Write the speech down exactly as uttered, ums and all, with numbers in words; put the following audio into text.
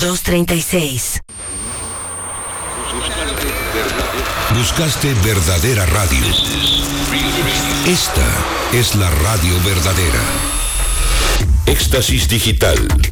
dos treinta y seis. Buscaste verdadera radio. Esta es la radio verdadera. Éxtasis Digital.